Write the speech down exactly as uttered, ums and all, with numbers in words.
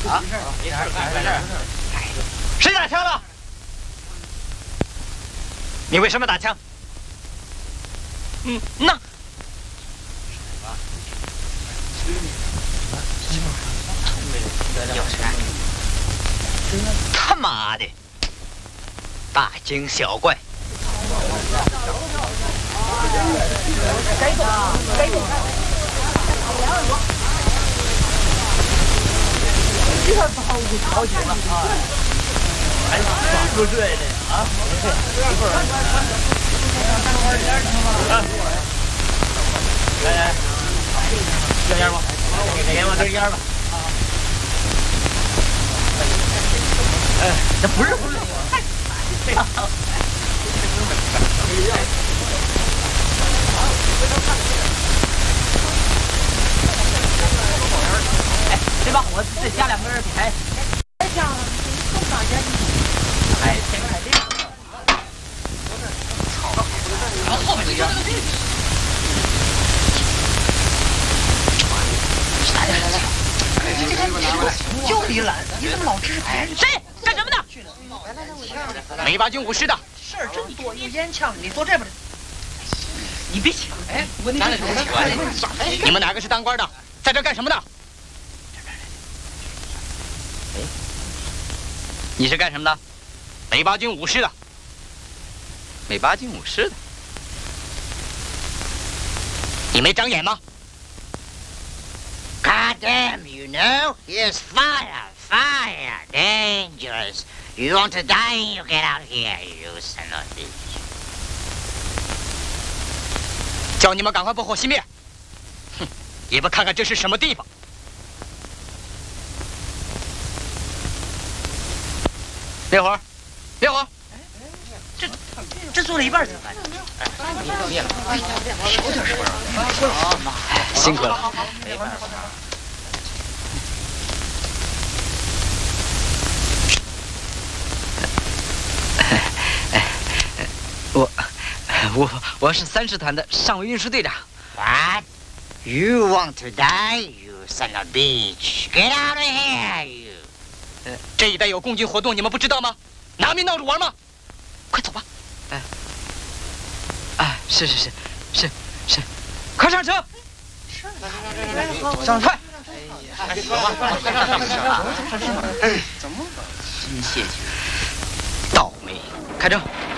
啊，没事，没事。谁打枪了？你为什么打枪？嗯，那。他妈的，大惊小怪！ 这个不好好紧了啊！哎，不对的啊！一会儿。来来，要烟吗？给烟吗？这是烟吧。哎，这不是不是。哎，对吧？我再加两根柴。再加，更大点。哎，先开这个。然后后面就这个。来来来来，这个就你懒，你怎么老支持别人？谁干什么的？来来来，我梅八军武师的。 事儿真多，一烟枪，你坐这边。你别抢！哎，我那你们哪个是当官的？在这干什么的？哎，你是干什么的？梅八军武师的。梅八军武师的。你没长眼吗 God damn, you know, here's fire, fire, dangerous. You want to die, you get out here, you son of a bitch. 叫你们赶快不火熄灭！哼，也不看看这是什么地方。灭火！灭火！ 这这做了一半怎么办？灭了，少点水。好妈， 辛苦了。 没办法。 我。我我是三师团的上尉运输队长。 What? You want to die, you son of a bitch? Get out of here, you! 呃，这一带有共军活动，你们不知道吗？拿命闹着玩吗？快走吧！哎，哎，是是是，是是，快上车！是，上快！哎呀，走吧，快上上上！哎，怎么？真谢谢。倒霉，开车！